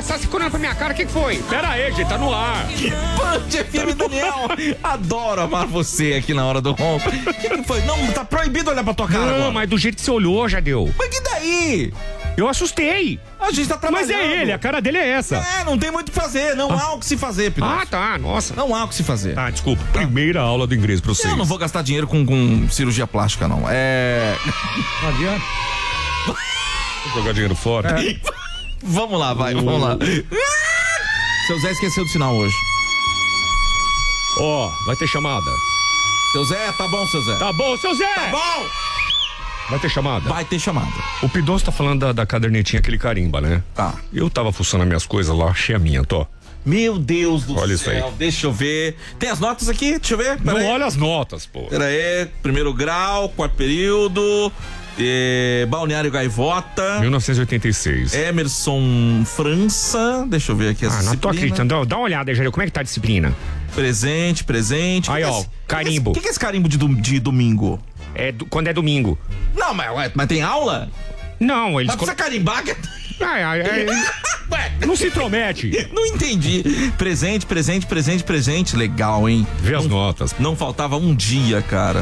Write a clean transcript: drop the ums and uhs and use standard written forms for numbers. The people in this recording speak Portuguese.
passasse correndo pra minha cara, o que foi? Pera aí, gente, tá no ar. Band FM, Daniel. Adoro amar você aqui na hora do ronco. O que foi? Não, tá proibido olhar pra tua cara Não, agora. mas do jeito que você olhou, Jadeu. Mas que daí? Eu assustei. A gente tá trabalhando. Mas é ele, a cara dele é essa. Não tem muito o que fazer. Não há o que se fazer, Pinote. Ah, tá, nossa. Não há o que se fazer. Tá, desculpa. Primeira aula do inglês pra vocês. Eu não vou gastar dinheiro com cirurgia plástica, não. Não adianta. Vou jogar dinheiro fora. Vamos lá, vamos lá. Seu Zé esqueceu do sinal hoje. Ó, vai ter chamada. Seu Zé, tá bom, seu Zé. Tá bom, seu Zé! Tá bom! Vai ter chamada? Vai ter chamada. O Pidoncio tá falando da cadernetinha que ele carimba, né? Tá. Eu tava fuçando as minhas coisas lá, achei a minha, tô. Meu Deus do Olha céu. isso aí. Deixa eu ver. Tem as notas aqui? Deixa eu ver. Pera Não aí. olha as notas, pô. Pera aí. Primeiro grau, quarto período. Balneário Gaivota. 1986. Emerson França. Deixa eu ver aqui as Não tô disciplinas. acreditando. Dá uma olhada aí, Jair. Como é que tá a disciplina? Presente. Aí, ó, carimbo. O que é esse carimbo de domingo? Quando é domingo. Não, mas tem aula? Não, eles... Mas precisa carimbar? Ué, Não se intromete. não entendi. Presente. Legal, hein? Vê as notas. Não faltava um dia, cara.